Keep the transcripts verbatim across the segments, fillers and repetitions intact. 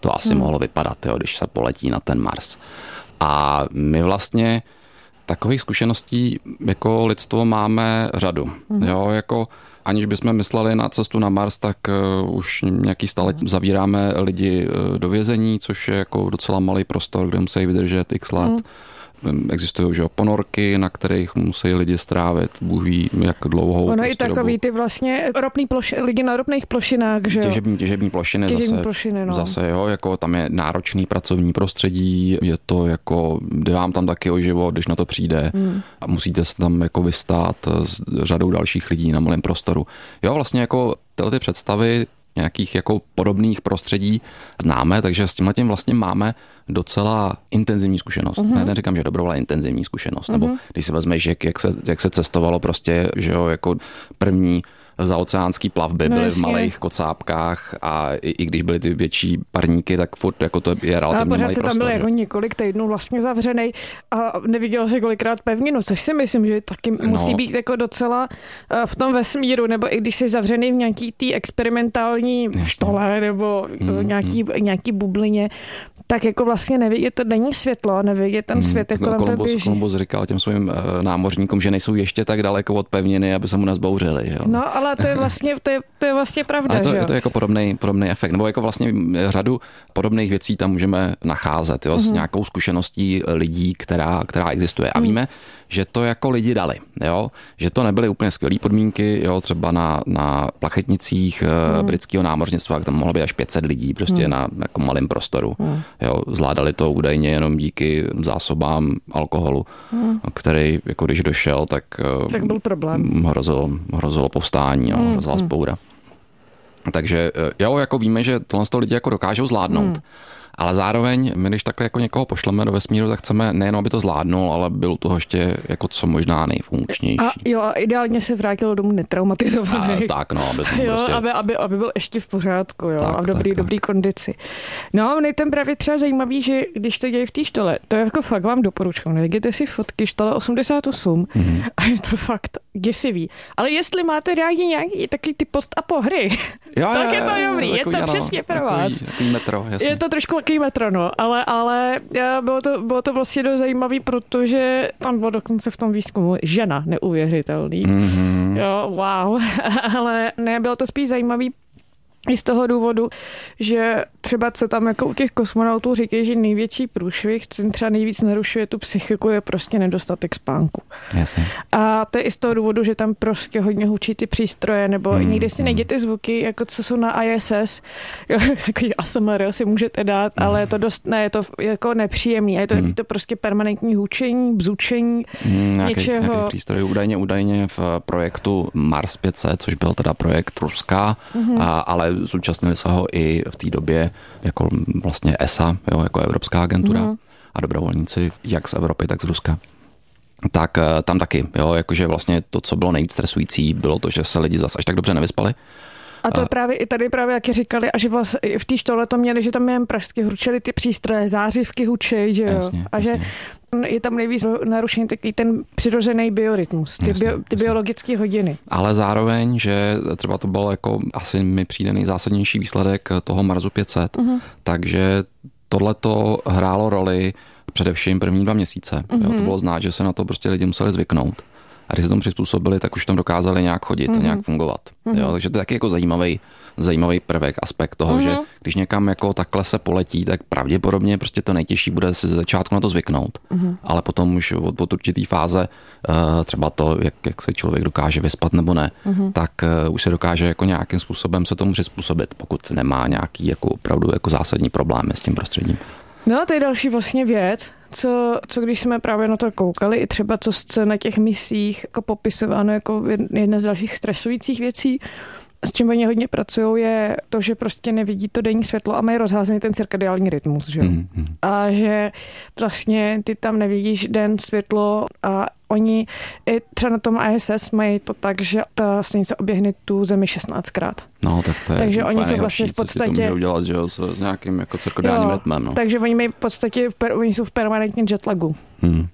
to asi hmm. mohlo vypadat, jo, když se poletí na ten Mars. A my vlastně takových zkušeností jako lidstvo máme řadu. Hmm. Jo, jako aniž bychom mysleli na cestu na Mars, tak uh, už nějaký staletí zavíráme lidi uh, do vězení, což je jako docela malý prostor, kde musí vydržet x let. Hmm. Existují, že ponorky, na kterých musí lidi strávit, Bůh ví, jak dlouhou. Ono i takový dobu. Ty vlastně ropný ploši, lidi na ropných plošinách, že jo? Těžební, těžební plošiny těžební zase, plošiny, no. zase, jo, jako tam je náročný pracovní prostředí, je to jako, jde vám tam taky o život, když na to přijde hmm. a musíte se tam jako vystát s řadou dalších lidí na malém prostoru. Jo, vlastně jako tyhle ty představy nějakých jako podobných prostředí známe, takže s tímhletím vlastně máme docela intenzivní zkušenost. Uh-huh. Ne, neříkám, že dobrou, ale intenzivní zkušenost. Uh-huh. Nebo když si vezmeš, jak, jak, se, jak se cestovalo prostě, že jo, jako první zaoceánský plavby no, byly jasně. v malých kocápkách a i, i když byly ty větší parníky, tak furt jako to je relativně malý prostor. A pořád tam byl že? jako několik týdnů vlastně zavřenej a nevidělo se kolikrát pevninu, což si myslím, že taky musí no. být jako docela v tom vesmíru, nebo i když jsi zavřený v nějaký té experimentální Jasně. štole nebo mm, nějaký, mm. nějaký bublině, tak jako vlastně nevidět to denní světlo, nevidět ten svět, jak kolem to běží. Kolumbus říkal těm svým námořníkům, že nejsou ještě tak daleko od pevniny, aby se mu nezbouřili. Jo? No, ale to je vlastně, to je, to je vlastně pravda, ale to, že jo? Je to jako podobný, podobný efekt, nebo jako vlastně řadu podobných věcí tam můžeme nacházet, jo? Mm. S nějakou zkušeností lidí, která, která existuje. A mm. víme, že to jako lidi dali, jo? Že to nebyly úplně skvělé podmínky, jo? Třeba na, na plachetnicích mm. britského námořnictva, tam mohlo být až pět set lidí prostě mm. na jako malém prostoru. Mm. Jo? Zvládali to údajně jenom díky zásobám alkoholu, mm. který jako když došel, tak, tak byl problém. Hrozilo, hrozilo povstání, jo? Hrozila mm. spoura. Takže jo, jako víme, že tohle lidi jako dokážou zvládnout. Mm. Ale zároveň, my když takhle jako někoho pošleme do vesmíru, tak chceme nejen, aby to zvládnul, ale byl toho ještě jako co možná nejfunkčnější. A jo, a ideálně se vrátil domů netraumatizovaný. A, tak no, aby, jo, prostě... aby, aby, aby byl ještě v pořádku, jo, tak, a v dobrý, tak, dobrý tak. kondici. No, mně ten právě třeba zajímavý, že když to dějí v té štole, to je jako fakt vám doporučuji. Najděte si fotky štole osmdesát osm mm-hmm. a je to fakt děsivý. Ale jestli máte rádi nějaký takový ty post a pohry, jo, tak jo, je to jo, dobrý, takový, je to ano, přesně pro takový, vás. Takový metro, jasně. Je to trošku takový metro, no, ale, ale bylo to, bylo to vlastně dost zajímavý, protože tam bylo dokonce v tom výzkumu žena neuvěřitelný. Mm-hmm. Jo, wow. Ale ne, bylo to spíš zajímavý i z toho důvodu, že třeba co tam jako u těch kosmonautů říkají, že největší průšvih, co třeba nejvíc narušuje tu psychiku, je prostě nedostatek spánku. Jasně. A to je i z toho důvodu, že tam prostě hodně hučí ty přístroje, nebo mm, někdy si mm. najděte zvuky, jako co jsou na I S S, jo, takový A S M R si můžete dát, mm. ale je to dost, ne, je to jako nepříjemný, je to, mm. to prostě permanentní hučení, bzučení, mm, něčeho. Nějaký přístroj, údajně, údajně v projektu Mars pět set, což byl teda projekt Ruska, mm. a, ale zúčastnili se ho i v té době jako vlastně E S A, jo, jako Evropská agentura mm. a dobrovolníci jak z Evropy, tak z Ruska. Tak tam taky, jo, jakože vlastně to, co bylo nejvíc stresující, bylo to, že se lidi zase až tak dobře nevyspali. A to právě i tady právě, jak říkali, a že vlastně v té štole to měli, že tam jen pražsky hučeli ty přístroje, zářivky hučej, že jo. Jasně, a jasně. že je tam nejvíc narušený takový ten přirozený biorytmus, ty, jasně, bio, ty biologické hodiny. Ale zároveň, že třeba to bylo jako asi mi přijde nejzásadnější výsledek toho Marsu pět set, uh-huh. takže tohleto hrálo roli především první dva měsíce. Uh-huh. Jo, to bylo znát, že se na to prostě lidi museli zvyknout. A když se tomu přizpůsobili, tak už tam dokázali nějak chodit mm-hmm. a nějak fungovat. Mm-hmm. Jo, takže to je taky jako zajímavý, zajímavý prvek, aspekt toho, mm-hmm. že když někam jako takhle se poletí, tak pravděpodobně prostě to nejtěžší bude se ze začátku na to zvyknout. Mm-hmm. Ale potom už od, od určitý fáze, třeba to, jak, jak se člověk dokáže vyspat nebo ne, mm-hmm. tak už se dokáže jako nějakým způsobem se tomu přizpůsobit, pokud nemá nějaký jako opravdu jako zásadní problémy s tím prostředím. No, to je další vlastně věc, co, co když jsme právě na to koukali, i třeba co se na těch misích jako popisováno jako jedna z dalších stresujících věcí, s čím oni hodně pracují, je to, že prostě nevidí to denní světlo a mají rozházený ten cirkadiální rytmus, že? Mm-hmm. A že vlastně ty tam nevidíš den, světlo a oni i třeba na tom I S S mají to tak, že ta stanice oběhne tu zemi šestnáctkrát. No, tak to je takže oni jsou vlastně v podstatě, co si to může udělat, že jo, s nějakým jako cirkadiálním rytmem. No. Takže oni mají v podstatě, oni jsou v permanentním jetlagu. Hmm, hmm.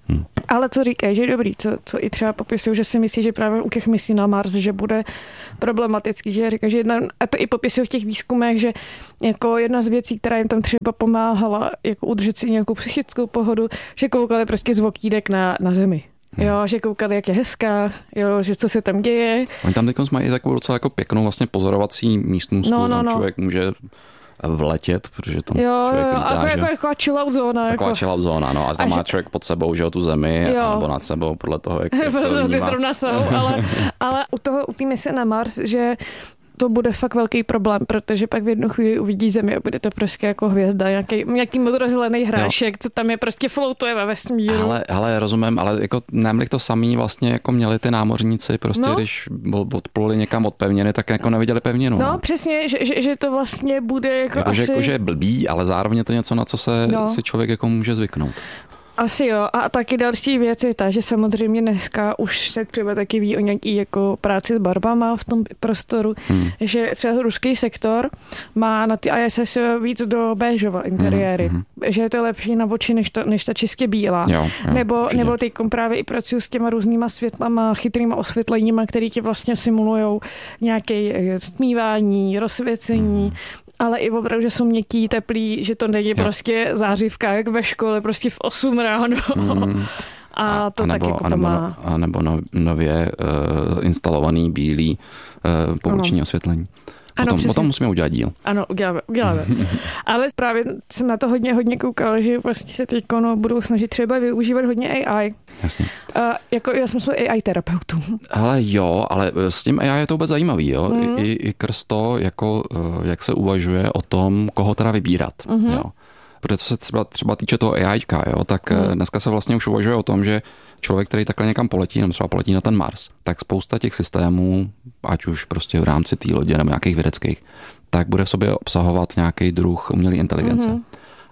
Ale co říkají, že je dobrý, co, co i třeba popisují, že si myslí, že právě u těch misí na Mars, že bude problematický, že říkají, že jedna, a to i popisují v těch výzkumech, že jako jedna z věcí, která jim tam třeba pomáhala jako udržet si nějakou psychickou pohodu, že koukali prostě z okýdek na, na Zemi. Jo, že koukali, jak je hezká, jo, že co se tam děje. Oni tam teď mají takovou docela jako pěknou vlastně pozorovací místnostku, no, no, tam no. člověk může vletět, protože tam jo, člověk jo, lítá, jako, že? jako, jako chillout zóna. Taková jako. chillout zóna, no. A tam a má že... člověk pod sebou, že jo, tu Zemi, jo. Nebo nad sebou, podle toho, jak, jak to vnímá. Zrovna jsou, ale, ale u toho, u té mise na Mars, že to bude fakt velký problém, protože pak v jednu chvíli uvidí Zemi a bude to prostě jako hvězda, nějaký, nějaký modrozelený hrášek, jo. Co tam je, prostě floutuje ve vesmíru. Ale, ale rozumím, ale jako nemlik to samý vlastně jako měli ty námořníci, prostě no. Když odpluli někam od pevniny, tak jako neviděli pevninu. No, no. přesně, že, že, že to vlastně bude jako, jako asi... Že, jako, že je blbý, ale zároveň je to něco, na co se no. si člověk jako může zvyknout. Asi jo. A taky další věc je ta, že samozřejmě dneska už se třeba taky ví o nějaký jako práci s barvama v tom prostoru, hmm. že třeba ruský sektor má na ty I S S víc do béžova interiéry. Hmm. Že je to lepší na oči, než ta, než ta čistě bílá. Jo, jo, nebo, nebo teď právě i pracuju s těma různýma světlama, chytrýma osvětleníma, který ti vlastně simulujou nějaké stmívání, rozsvěcení, hmm. ale i opravdu, že jsou měkký, teplý, že to není jo. prostě zářivka, jak ve škole, prostě v osm ráno. Mm. A to a nebo, taky jako pomáhá. A nebo no, nově uh, instalovaný bílý uh, pouliční ano. osvětlení. Potom, ano, potom musíme udělat díl. Ano, uděláme, uděláme. Ale právě jsem na to hodně, hodně koukal, že vlastně se teď no, budou snažit třeba využívat hodně A I. Jasně. Uh, jako já jsem svůj A I terapeutů. Ale jo, ale s tím A I je to vůbec zajímavý, jo. Mm. I, i krz to, jako, jak se uvažuje o tom, koho teda vybírat, mm-hmm. jo. Protože co se třeba, třeba týče toho AIčka, jo, tak mm. dneska se vlastně už uvažuje o tom, že člověk, který takhle někam poletí, nebo třeba poletí na ten Mars, tak spousta těch systémů, ať už prostě v rámci té lodě nebo nějakých vědeckých, tak bude v sobě obsahovat nějaký druh umělé inteligence. Mm-hmm.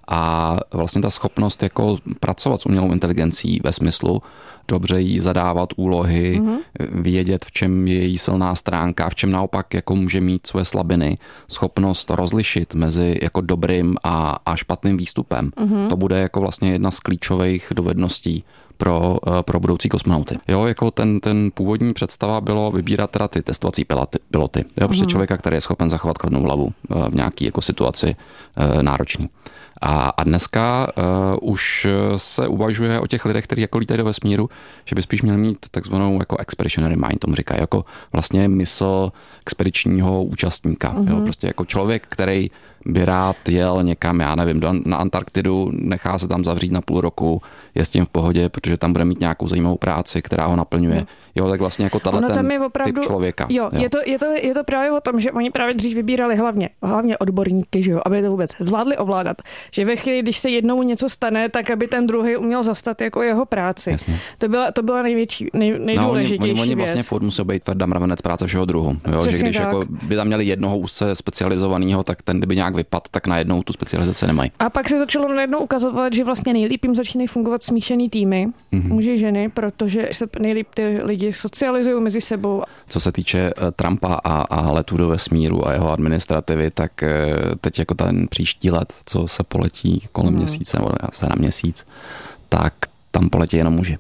A vlastně ta schopnost jako pracovat s umělou inteligencí ve smyslu dobře jí zadávat úlohy, mm-hmm. vědět, v čem je její silná stránka, v čem naopak jako může mít své slabiny, schopnost rozlišit mezi jako dobrým a, a špatným výstupem. Mm-hmm. To bude jako vlastně jedna z klíčových dovedností pro, pro budoucí kosmonauty. Jo, jako ten, ten původní představa bylo vybírat teda ty testovací piloty, piloty. Jo, prostě mm-hmm. člověka, který je schopen zachovat kladnou hlavu v nějaký jako situaci e, náročný. A, a dneska uh, už se uvažuje o těch lidech, kteří jako lítají do vesmíru, že by spíš měli mít takzvanou jako expeditionary mind, tomu říkají, jako vlastně mysl expedičního účastníka. Mm-hmm. Jo, prostě jako člověk, který by rád jel někam, já nevím, do, na Antarktidu, nechá se tam zavřít na půl roku, je s tím v pohodě, protože tam bude mít nějakou zajímavou práci, která ho naplňuje. Jo, tak vlastně jako tato ten opravdu, typ člověka. Jo, jo. Je, to, je, to, je to právě o tom, že oni právě dřív vybírali hlavně, hlavně odborníky, že jo, aby to vůbec zvládli ovládat. Že ve chvíli, když se jednou něco stane, tak aby ten druhý uměl zastat jako jeho práci. Jasně. To byla, to byla největší, nej, nejdůležitější no, oni, oni, oni věc. vlastně furt musí být tvrdá mravenec práce všeho druhu. Jo, že když jako by tam měli jednoho úzce specializovaného, tak ten kdyby nějak vypad, tak najednou tu specializaci nemají. A pak se začalo najednou ukazovat, že vlastně nejlíp jim začínají fungovat smíšený týmy, mm-hmm. muži, ženy, protože se nejlíp ty lidi socializují mezi sebou. Co se týče Trumpa a, a letů do vesmíru a jeho administrativy, tak teď jako ten příští let, co se poletí kolem mm. měsíce, nebo se na měsíc, tak tam poletí jenom muži.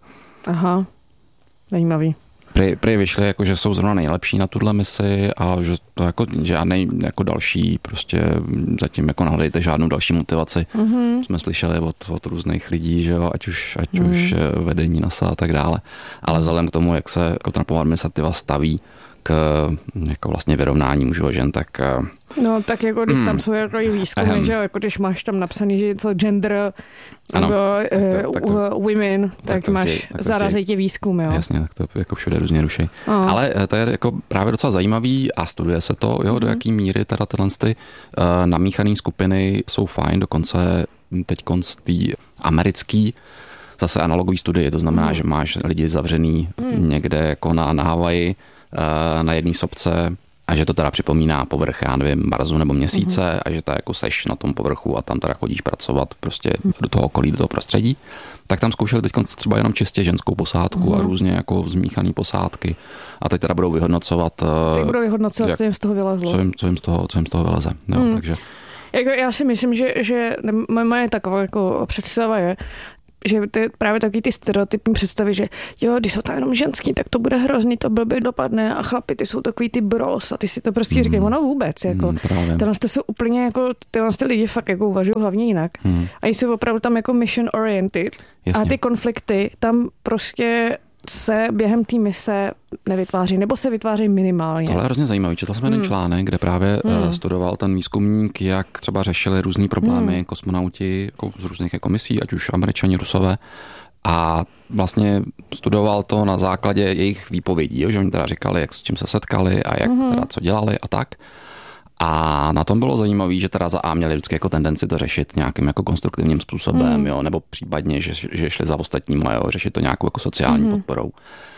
Aha, zajímavý. Prý, prý vyšli, jako, že jsou zrovna nejlepší na tuhle misi a že to jako žádnej jako další, prostě zatím jako nahledejte žádnou další motivaci. Mm-hmm. Jsme slyšeli od, od různých lidí, že jo, ať už, ať mm. už vedení NASA a tak dále. Ale vzhledem k tomu, jak se jako Trumpova administrativa staví k jako vlastně vyrovnání mužů a žen, tak... No tak jako hmm. tam jsou jako i výzkumy, Ahem. že jo, jako když máš tam napsaný, že něco gender ano, nebo tak to, tak to, uh, women, tak, tak to máš zarazitě výzkum, jo. Jasně, tak to jako všude různě ruší. Oh. Ale to je jako právě docela zajímavý a studuje se to, jo, mm-hmm. do jaký míry teda tyhle ty uh, namíchané skupiny jsou fajn, dokonce teď z té americký zase analogový studie, to znamená, mm. že máš lidi zavřený mm. někde jako na, na Havaji, na jedné sopce a že to teda připomíná povrch, já nevím, Marsu nebo Měsíce mm-hmm. a že ta jako seš na tom povrchu a tam teda chodíš pracovat prostě mm. do toho okolí, do toho prostředí, tak tam zkoušeli teď třeba jenom čistě ženskou posádku mm-hmm. a různě jako zmíchaný posádky a teď teda budou vyhodnocovat, teď budou vyhodnocovat, jak, co jim z toho vylezlo. Co jim, co jim, z, toho, co jim z toho vyleze. Jo, mm. takže... jako já si myslím, že, že moje taková jako představa je, že ty, právě taky ty stereotypní představy, že jo, když jsou tam jenom ženský, tak to bude hrozný, to blbě dopadne a chlapi, ty jsou takový ty bros a ty si to prostě mm. říkají, ono vůbec, jako, mm, tyhle jsou úplně jako, tyhle lidi fakt jako uvažují hlavně jinak. Mm. A jsou opravdu tam jako mission oriented. Jasně. A ty konflikty tam prostě se během té mise nevytváří, nebo se vytváří minimálně. Tohle je hrozně zajímavý. Četl jsem jeden hmm. článek, kde právě hmm. studoval ten výzkumník, jak třeba řešili různý problémy hmm. kosmonauti jako z různých komisí, ať už Američani, Rusové. A vlastně studoval to na základě jejich výpovědí, že oni teda říkali, jak s čím se setkali a jak hmm. teda co dělali a tak. A na tom bylo zajímavé, že teda za A měli vždycky jako tendenci to řešit nějakým jako konstruktivním způsobem, mm. jo, nebo případně, že, že šli za ostatníma, jo, řešit to nějakou jako sociální mm. podporou.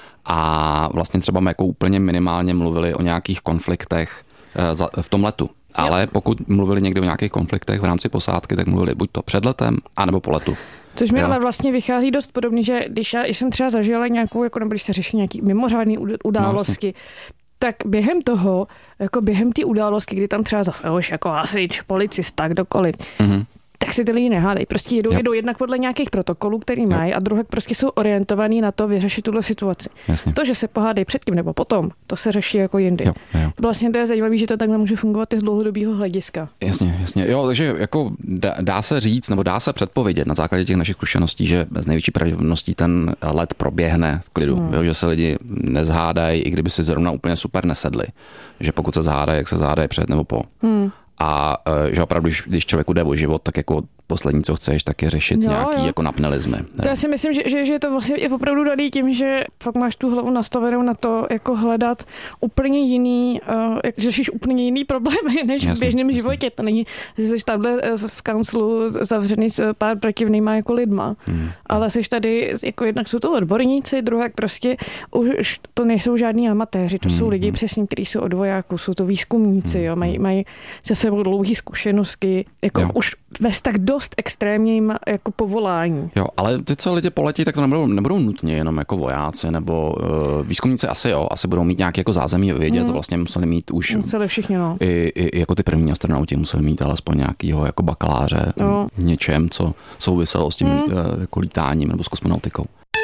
A vlastně třeba jako úplně minimálně mluvili o nějakých konfliktech v tom letu. Ale pokud mluvili někdy o nějakých konfliktech v rámci posádky, tak mluvili buď to před letem, anebo po letu. Což mi jo. ale vlastně vychází dost podobně, že když já jsem třeba zažila nějakou, jako nebo když se řeší nějaký mimořádný události, no, tak během toho, jako během té události, kdy tam třeba zase už jako hasič, policista, kdokoliv, mm-hmm. tak si ty lidi nehádají. Prostě jedou, jedou jednak podle nějakých protokolů, který mají, a druhé prostě jsou orientovaný na to vyřešit tuhle situaci. Jasně. To, že se pohádají předtím nebo potom, to se řeší jako jindy. Jo, jo. Vlastně to je zajímavé, že to takhle může fungovat i z dlouhodobého hlediska. Jasně, jasně. Jo, takže jako dá, dá se říct, nebo dá se předpovědět na základě těch našich zkušeností, že z největší pravděpodobností ten let proběhne v klidu, hmm. jo, že se lidi nezhádají, i kdyby si zrovna úplně super nesedli. Že pokud se zhádají, jak se zhádají před nebo po. Hmm. A že opravdu, když člověku jde o život, tak jako poslední, co chceš, tak je řešit jo, nějaký jo. jako napnelizmy. To já si myslím, že, že, že to vlastně je opravdu daný tím, že fakt máš tu hlavu nastavenou na to, jako hledat úplně jiný, uh, jak řešíš úplně jiný problémy, než jasně, v běžném jasně. životě. To není, že jsi tady v kanclu zavřený s pár protivnýma jako lidma, hmm. ale jsi tady, jako jednak jsou to odborníci, druhé prostě už to nejsou žádní amatéři, to hmm. jsou lidi přesně, kteří jsou od vojáků, jsou to výzkumníci, hmm. jo, mají, mají se sebou dlouhý zkušenosti, jako jo. už bez tak dost extrémním jako povolání. Jo, ale ty, co lidi poletí, tak to nebudou, nebudou nutně jenom jako vojáci nebo uh, výzkumníci asi jo, asi budou mít nějaké jako zázemí vědět, mm. to vlastně museli mít už museli všichni, no. I, i jako ty první astronauti museli mít alespoň nějakýho jako bakaláře no. v něčem, co souviselo s tím mm. uh, jako lítáním nebo s kosmonautikou.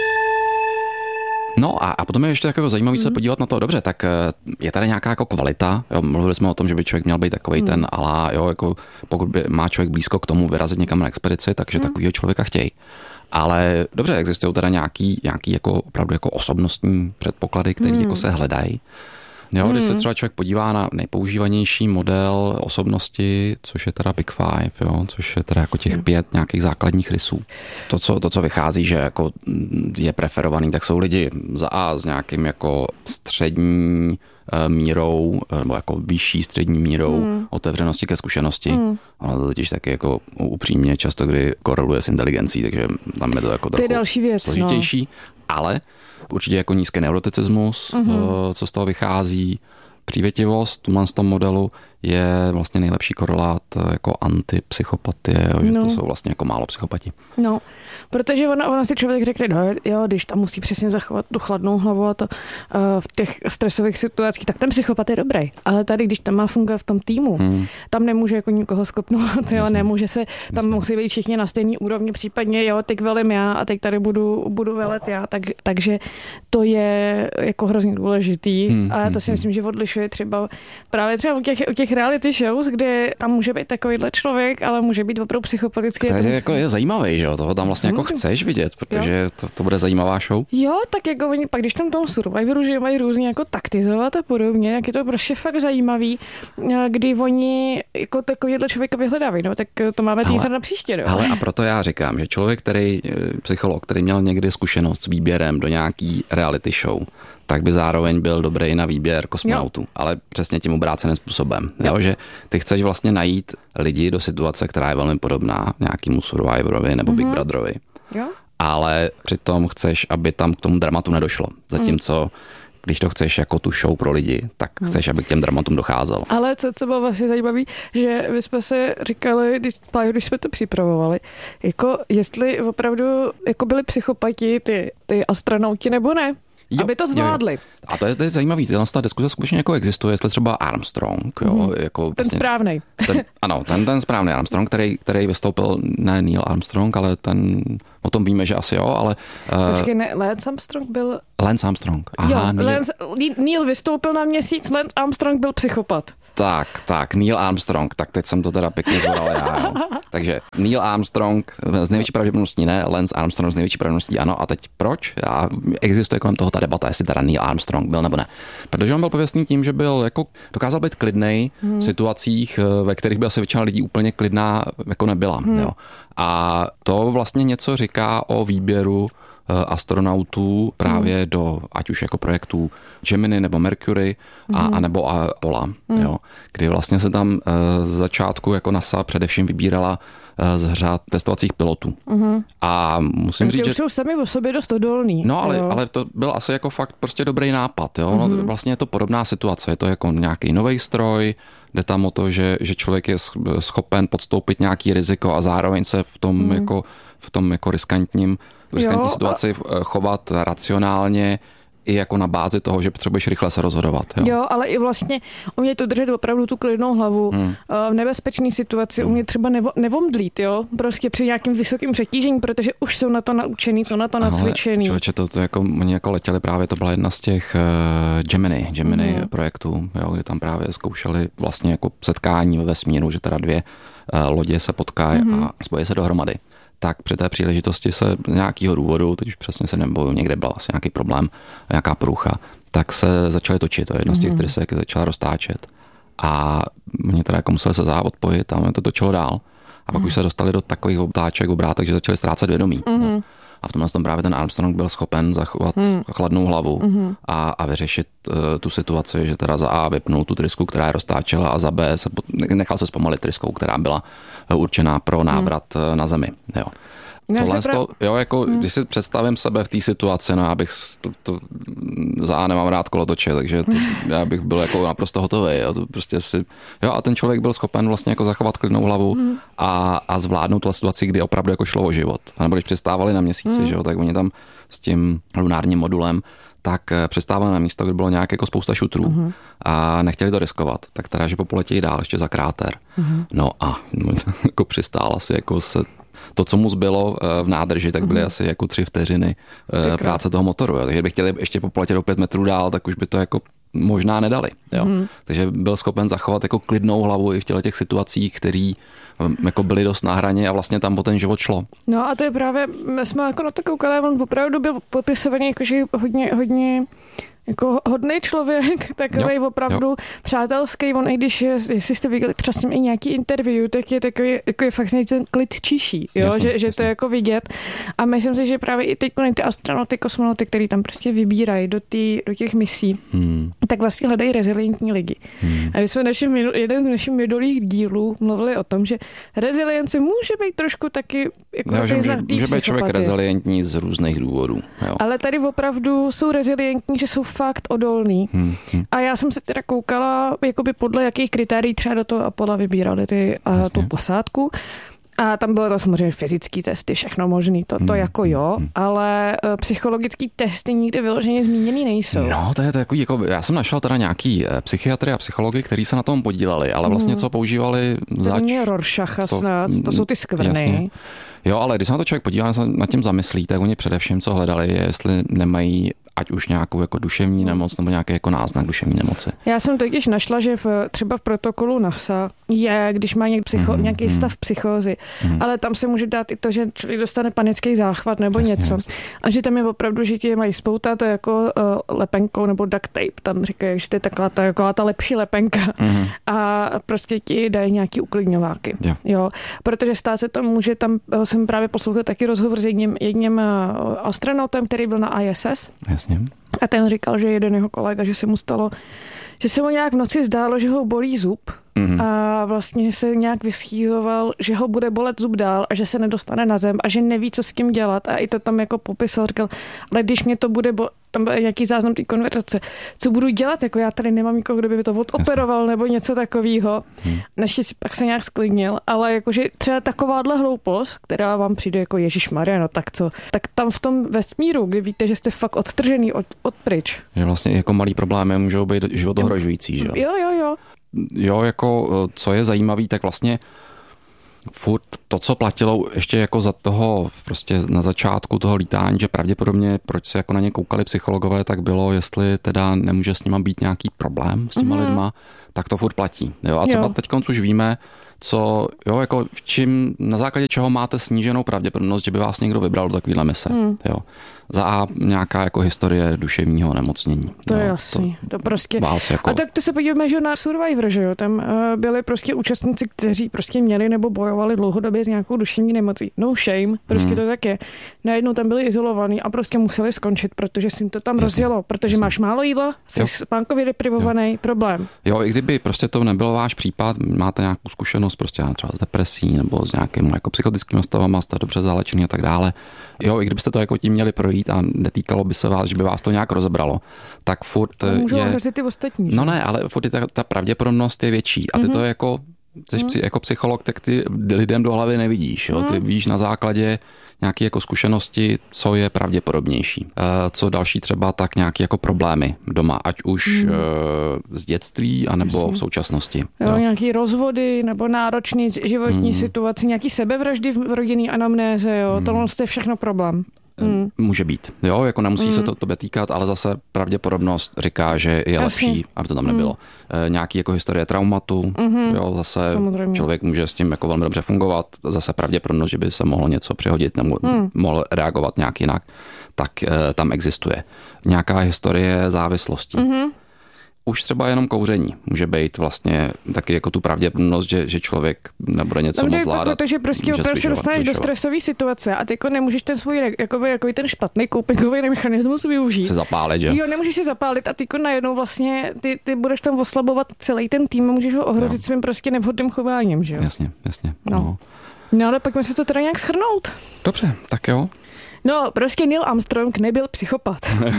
No a, a potom je ještě jako zajímavý mm. se podívat na to, dobře, tak je tady nějaká jako kvalita, jo, mluvili jsme o tom, že by člověk měl být takovej mm. ten alá, jo, jako pokud by má člověk blízko k tomu vyrazit někam na expedici, takže mm. takovýho člověka chtějí. Ale dobře, existují teda nějaký, nějaký jako opravdu jako osobnostní předpoklady, které mm. jako se hledají. Jo, když se třeba člověk podívá na nejpoužívanější model osobnosti, což je teda Big Five, jo, což je teda jako těch pět nějakých základních rysů. To, co, to, co vychází, že jako je preferovaný, tak jsou lidi za A s nějakým jako střední mírou, nebo jako vyšší střední mírou mm. otevřenosti ke zkušenosti. Mm. Ono to totiž taky jako upřímně často, kdy koreluje s inteligencí, takže tam je to jako trochu to je další věc, složitější, no. ale určitě jako nízký neuroticismus, mm-hmm. co z toho vychází. Přívětivost v tom modelu je vlastně nejlepší korelát jako antipsychopatie, že no. to jsou vlastně jako málo psychopati. No, protože ona, ona si člověk řekne, no jo, když tam musí přesně zachovat tu chladnou hlavu a to uh, v těch stresových situacích, tak ten psychopat je dobrý. Ale tady, když tam má fungovat v tom týmu, hmm. tam nemůže jako nikoho skopnout, jo, nemůže se, tam Jasně. musí být všichni na stejný úrovni, případně jo, teď velím já a teď tady budu, budu velet já, tak, takže to je jako hrozně důležitý hmm. a já to si myslím, že odlišuje třeba právě třeba u těch, u těch reality shows, kde tam může být takovýhle člověk, ale může být opravdu psychopatický. To je, jako je zajímavý, že jo? Toho tam vlastně jako chceš vidět, protože to, to bude zajímavá show. Jo, tak jako oni pak, když tam tomu Survivoru, že mají různě jako taktizovat a podobně, jak je to prostě fakt zajímavý, kdy oni jako takovýhle člověka vyhledávají, no, tak to máme týzer na příště, no. Ale a proto já říkám, že člověk, který, psycholog, který měl někdy zkušenost s výběrem do nějaký reality show, tak by zároveň byl dobrý na výběr kosmonautů, jo. ale přesně tím obráceným způsobem. Jo. Jo, že ty chceš vlastně najít lidi do situace, která je velmi podobná nějakému Survivorovi nebo mm-hmm. Big Brotherovi. Jo. Ale přitom chceš, aby tam k tomu dramatu nedošlo. Zatímco když to chceš jako tu show pro lidi, tak chceš, aby k těm dramatům docházel. Ale co, co bylo vlastně zajímavé, že my jsme se říkali, když, když jsme to připravovali, jako jestli opravdu jako byli psychopati ty, ty astronauti nebo ne. jo, aby to zvládli. Jo, jo. A to je, to je zajímavý, tato ta diskuze skutečně jako existuje, jestli třeba Armstrong. Jo, mm. jako ten vlastně, správnej. Ten, ano, ten, ten správný Armstrong, který, který vystoupil, ne Neil Armstrong, ale ten, o tom víme, že asi jo, ale... Počkej, ne, Lance Armstrong byl... Lance Armstrong, aha. Jo, Neil... Lance, Neil vystoupil na měsíc, Lance Armstrong byl psychopat. Tak, tak, Neil Armstrong, tak teď jsem to teda pěkně zvoral já, jo. Takže Neil Armstrong z největší pravděpodobností ne, Lance Armstrong z největší pravděpodobností ano. A teď proč? A existuje kolem toho ta debata, jestli teda Neil Armstrong byl nebo ne. Protože on byl pověstný tím, že byl jako, dokázal být klidnej hmm. v situacích, ve kterých by asi většina lidí úplně klidná jako nebyla. Hmm. Jo. A to vlastně něco říká o výběru astronautů právě mm. do, ať už jako projektů Gemini nebo Mercury a, mm. a nebo Apollo, mm. jo, kdy vlastně se tam z začátku jako NASA především vybírala z řad testovacích pilotů. Mm. A musím říct, že... že... jsou sami o sobě dost odolný. No, ale, ale to byl asi jako fakt prostě dobrý nápad, jo. Mm. No, vlastně je to podobná situace, je to jako nějaký nový stroj, jde tam o to, že, že člověk je schopen podstoupit nějaký riziko a zároveň se v tom mm. jako v tom jako riskantním v riskantní situaci a... chovat racionálně i jako na bázi toho, že potřebuješ rychle se rozhodovat. Jo, jo ale i vlastně umět udržet opravdu tu klidnou hlavu hmm. v nebezpečné situaci, hmm. umět třeba nevo, nevomdlít, jo, prostě při nějakým vysokým přetížení, protože už jsou na to naučený, jsou na to nacvičený. Člověče, to, to jako, oni jako letěli právě, to byla jedna z těch uh, Gemini, Gemini hmm. projektů, jo, kdy tam právě zkoušeli vlastně jako setkání ve vesmíru, že teda dvě uh, lodě se potkají hmm. a spojí se dohromady. Tak při té příležitosti se z nějakého důvodu, teď už přesně se neboju, někde byl asi nějaký problém, nějaká průcha, tak se začaly točit. To je jedna z těch trysek, začala roztáčet. A oni teda jako museli se závod pojít a to točilo dál. A pak mm. už se dostali do takových obtáček, obrátek, že začali ztrácet vědomí. Mm. A v tomhle tom právě ten Armstrong byl schopen zachovat mm. chladnou hlavu mm. a, a vyřešit uh, tu situaci, že teda za A vypnul tu trysku, která je roztáčela, a za B se nechal se zpomalit tryskou, která byla uh, určená pro návrat mm. uh, na Zemi. Jo. Tohle prav... to, jo, jako, hmm. když si představím sebe v té situaci, no, abych to, to, za A nemám rád kolotoče, takže to, já bych byl jako naprosto hotový. Jo, to prostě si, jo, a ten člověk byl schopen vlastně jako zachovat klidnou hlavu hmm. a, a zvládnout tu situaci, kdy opravdu jako šlo o život. A nebo když přistávali na měsíci, hmm. že jo, tak oni tam s tím lunárním modulem tak přistávali na místo, kde bylo nějak jako spousta šutrů uh-huh. a nechtěli to riskovat, tak teda, že popoletějí dál ještě za kráter. Uh-huh. No a jako přistál asi jako se to, co mu zbylo v nádrži, tak byly mm. asi jako tři vteřiny Děkra. práce toho motoru. Jo. Takže kdyby chtěli ještě popoletět o pět metrů dál, tak už by to jako možná nedali. Jo. Mm. Takže byl schopen zachovat jako klidnou hlavu i v těle těch situacích, které jako byly dost na hraně a vlastně tam o ten život šlo. No a to je právě, my jsme jako na to koukali, on opravdu byl popisovaný jako, že hodně, hodně jako hodný člověk, takový opravdu jo. přátelský. On, i když, jestli jste viděli třeba s tím i nějaký interview, tak je takový, jako je fakt ten klidčiší, jo? Jasně, že, že to je jako vidět. A myslím si, že právě i teď ty astronauty, kosmonauty, který tam prostě vybírají do, tý, do těch misí, hmm. tak vlastně hledají rezilientní lidi. Hmm. A my jsme našim, jeden z našich minulých dílů mluvili o tom, že rezilience může být trošku taky jako jo, že může, může být člověk rezilientní z různých důvodů. Jo. Ale tady opravdu jsou rezilientní, že jsou fakt odolný. Hmm, hmm. A já jsem se teda koukala, jakoby podle jakých kritérií třeba do toho Apollo vybírali ty, a tu posádku. A tam bylo to samozřejmě fyzický testy, všechno možný, to, to hmm. jako jo, ale uh, psychologický testy nikdy vyloženě zmíněný nejsou. No, to je takový, jako, já jsem našel teda nějaký psychiatry a psychologi, kteří se na tom podíleli, ale vlastně hmm. co používali zač... To je Rorschacha snad, to jsou ty skvrny. Jasně. Jo, ale když se na to člověk podívá, nad tím zamyslí, tak oni především, co hledali, je, jestli nemají ať už nějakou jako duševní nemoc nebo nějaký jako náznak duševní nemoci. Já jsem totiž našla, že v, třeba v protokolu NASA je, když má nějaký, psycho, mm-hmm. nějaký stav psychózy, mm-hmm. ale tam se může dát i to, že člověk dostane panický záchvat nebo jasně, něco. Jasně. A že tam je opravdu, že ti mají spoutat jako uh, lepenkou nebo duct tape. Tam říkají, že to je taková ta, taková ta lepší lepenka. Mm-hmm. A prostě ti dají nějaký uklidňováky. Jo. jo. Protože stát se to může, tam jsem právě poslouchala taky rozhovor s jedním, jedním astronautem, který byl na I S S. Jasně. A ten říkal, že jeden jeho kolega, že se mu stalo, že se mu nějak v noci zdálo, že ho bolí zub mm-hmm. a vlastně se nějak vyschýzoval, že ho bude bolet zub dál a že se nedostane na zem a že neví, co s tím dělat a i to tam jako popisal, říkal, ale když mě to bude bo- tam byl nějaký záznam té konverzace, co budu dělat, jako já tady nemám nikoho, kdo by to odoperoval Jasně. nebo něco takového. Hmm. Naštěstí pak se nějak sklidnil, ale jakože třeba takováhle hloupost, která vám přijde jako Ježišmarja, no tak co, tak tam v tom vesmíru, kdy víte, že jste fakt odtržený od, od pryč. Že vlastně jako malý problémy můžou být život ohrožující, že jo? Jo, jo, jo. Jo, jako co je zajímavý, tak vlastně furt to, co platilo ještě jako za toho prostě na začátku toho lítání, že pravděpodobně proč se jako na ně koukali psychologové, tak bylo, jestli teda nemůže s nima být nějaký problém s těma mm-hmm. lidma, tak to furt platí. Jo? A třeba teď už víme, co, jo, jako v čím, na základě čeho máte sníženou pravděpodobnost, že by vás někdo vybral do takovéhle mise. Mm. Jo. Za A nějaká jako historie duševního onemocnění. To jo, je jasný. To, to prostě. Jako... A tak to se podíváme, že na Survivor, že jo, tam uh, byli prostě účastníci, kteří prostě měli nebo bojovali dlouhodobě s nějakou duševní nemocí. No shame, prostě mm. to tak je. Najednou tam byli izolovaní a prostě museli skončit, protože si jim to tam jasný, rozjelo, protože jasný. Máš málo jídla, jsi spánkově deprivovaný, jo. problém. Jo, i kdyby prostě to nebyl váš případ, máte nějakou zkušenost prostě třeba s depresí nebo s nějakým jako psychotickými stavama, jste dobře zalečený a tak dále. Jo, i kdybyste to jako tím měli projít a netýkalo by se vás, že by vás to nějak rozebralo, tak furt no, můžou je... ohrozit ty ostatní. Že? No ne, ale furt je ta, ta pravděpodobnost je větší a ty mm-hmm. to jako, jsi mm-hmm. jako psycholog, tak ty lidem do hlavy nevidíš, jo? Mm-hmm. Ty víš na základě nějaké jako zkušenosti, co je pravděpodobnější. Co další třeba, tak nějaké jako problémy doma, ať už mm. z dětství, anebo Jasně. v současnosti. Jo, jo. Nějaký rozvody, nebo náročný životní mm. situace, nějaký sebevraždy v rodinný anamnéze, jo, mm. tohle je všechno problém. Hmm. Může být, jo, jako nemusí hmm. se to tobě týkat, ale zase pravděpodobnost říká, že je Asi. lepší, aby to tam nebylo. Hmm. E, nějaký jako historie traumatu, hmm. jo, zase Samozřejmě. Člověk může s tím jako velmi dobře fungovat, zase pravděpodobnost, že by se mohlo něco přihodit nebo hmm. mohl reagovat nějak jinak, tak e, tam existuje. Nějaká historie závislosti. Hmm. Už třeba jenom kouření může být vlastně taky jako tu pravděpodobnost, že, že člověk nebude něco moc zvládat. Protože prostě opravdu se dostaneš do stresové situace a ty jako nemůžeš ten svůj jakoby, jakoby ten špatný copingový mechanismus využít. Se zapálit, jo? Jo, nemůžeš se zapálit a ty jako najednou vlastně ty, ty budeš tam oslabovat celý ten tým a můžeš ho ohrozit jo. svým prostě nevhodným chováním, že jo? Jasně, jasně. No. No. no ale pojďme se to teda nějak shrnout. Dobře, tak jo. No, prostě Neil Armstrong nebyl psychopat.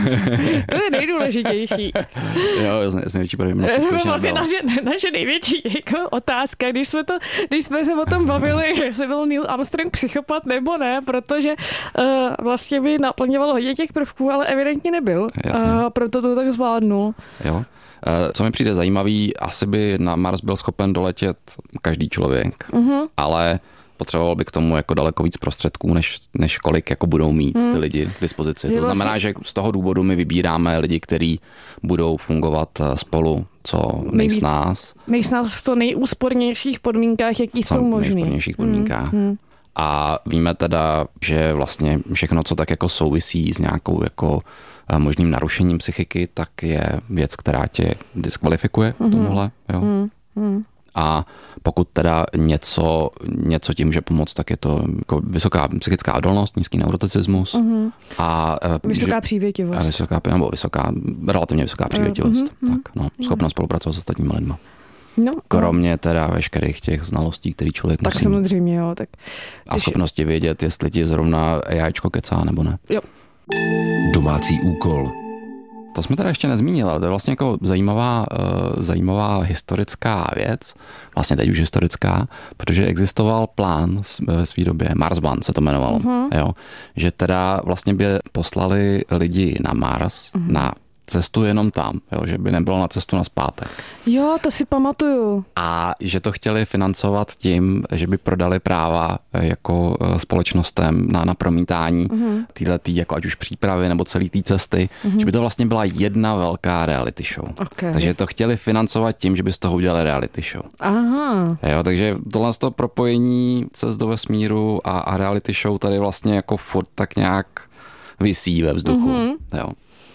To je nejdůležitější. Jo, z největší pravděpodobností. To je vlastně naše, naše největší jako otázka, když jsme, to, když jsme se o tom bavili, jestli byl Neil Armstrong psychopat nebo ne, protože uh, vlastně by naplňovalo hodně těch prvků, ale evidentně nebyl. A uh, proto to tak zvládnul. Jo. Co mi přijde zajímavý, asi by na Mars byl schopen doletět každý člověk, uh-huh. ale potřeboval by k tomu jako daleko víc prostředků, než, než kolik jako budou mít hmm. ty lidi k dispozici. Je to znamená, vlastně... že z toho důvodu my vybíráme lidi, kteří budou fungovat spolu co nejsnáz. Nejsnáz v co nejúspornějších podmínkách, jaký jsou možný. nejúspornějších podmínkách. Hmm. Hmm. A víme teda, že vlastně všechno, co tak jako souvisí s nějakou jako možným narušením psychiky, tak je věc, která tě diskvalifikuje v tomhle. Jo. Hmm. Hmm. A pokud teda něco, něco tím může pomoct, tak je to jako vysoká psychická odolnost, nízký neuroticismus uh-huh. a vysoká přívětivost. A vysoká, nebo vysoká, relativně vysoká přívětivost. Uh-huh. Tak, no, schopnost spolupracovat s ostatními lidmi. No, kromě teda veškerých těch znalostí, který člověk tak musí. Tak samozřejmě, jo. Tak, a schopnosti vědět, jestli ti zrovna AIčko kecá nebo ne. Jo. Domácí úkol. To jsme teda ještě nezmínili, ale to je vlastně jako zajímavá, uh, zajímavá historická věc, vlastně teď už historická, protože existoval plán ve své době, Mars One se to jmenovalo, uh-huh. jo, že teda vlastně by poslali lidi na Mars, uh-huh. na cestu jenom tam, jo, že by nebylo na cestu nazpátek. Jo, to si pamatuju. A že to chtěli financovat tím, že by prodali práva jako společnostem na, na promítání uh-huh. týhletý, jako ať už přípravy nebo celý té cesty, uh-huh. že by to vlastně byla jedna velká reality show. Okay. Takže to chtěli financovat tím, že by z toho udělali reality show. Aha. Jo, takže tohle z toho propojení cest do vesmíru a, a reality show tady vlastně jako furt tak nějak visí ve vzduchu. Uh-huh. Jo.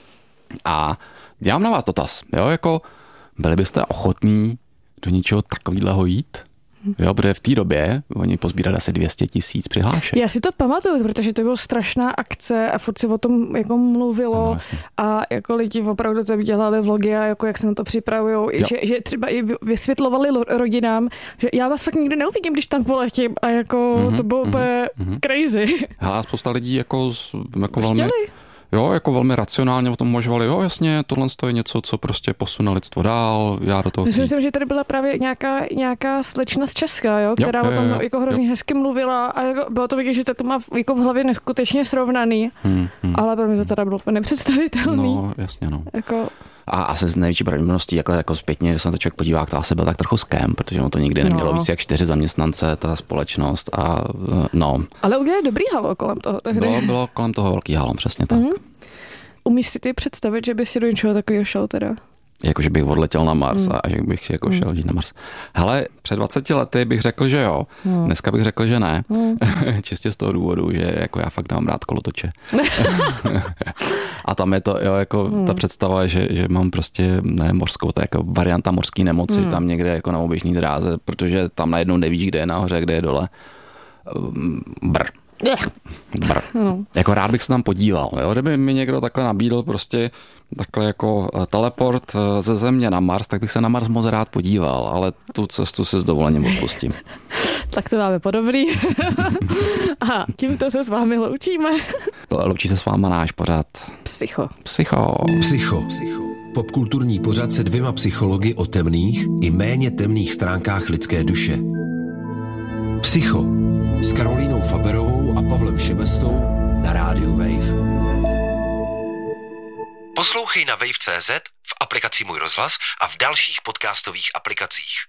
A dělám na vás dotaz, jo, jako byli byste ochotní do něčeho takovýhleho jít? Jo, protože v té době oni pozbírali asi dvě stě tisíc přihlášek. Já si to pamatuju, protože to byla strašná akce a furt se o tom jako mluvilo ano, a jako lidi opravdu to dělali vlogy a jako jak se na to připravujou, že, že třeba i vysvětlovali rodinám, že já vás fakt nikdy neuvidím, když tam poletím a jako mm-hmm, to bylo úplně mm-hmm. crazy. Hele, a spousta lidí jako, jako velmi... Jo, jako velmi racionálně o tom uvažovali, jo, jasně, tohle je něco, co prostě posune lidstvo dál, já do toho Myslím, myslím, že tady byla právě nějaká, nějaká slečna z Česka, jo, která jo, jo, jo, o tom jako hrozně jo. hezky mluvila a jako bylo to vidět, že to má jako v hlavě neskutečně srovnaný, hmm, hmm. ale pro mě to teda bylo nepředstavitelný. No, jasně, no. Jako... A asi z největší pravděpodobností, jako, jako zpětně, když se na to člověk podívá, to asi byl tak trochu scam, protože on to nikdy nemělo no. víc jak čtyři zaměstnance, ta společnost a no. Ale udělali dobrý halo kolem toho tehdy. Bylo, bylo kolem toho velký halo, přesně tak. Mm-hmm. Umíš si ty představit, že by si do něčeho takového šel teda? Jako, že bych odletěl na Mars mm. a že bych jako mm. šel žít na Mars. Hele, před dvaceti lety bych řekl, že jo. Mm. Dneska bych řekl, že ne. Mm. Čistě z toho důvodu, že jako já fakt nemám rád kolotoče. A tam je to, jo, jako mm. ta představa, že, že mám prostě, ne mořskou, to je jako varianta mořské nemoci, mm. tam někde jako na oběžný dráze, protože tam najednou nevíš, kde je nahoře, kde je dole. Brr. Brr. No. Jako rád bych se tam podíval, jo? Kdyby mi někdo takhle nabídl prostě takhle jako teleport ze Země na Mars, tak bych se na Mars moc rád podíval, ale tu cestu si s dovolením odpustím. Tak to máme podobný. A tímto se s vámi loučíme. Loučí se s váma náš pořad. Psycho. Psycho. Psycho. Popkulturní pořad se dvěma psychologi o temných i méně temných stránkách lidské duše. Psycho. S Karolínou Faberovou a Pavlem Šebestou na rádiu Wave. Poslouchej na wave tečka cé zet, v aplikaci Můj rozhlas a v dalších podcastových aplikacích.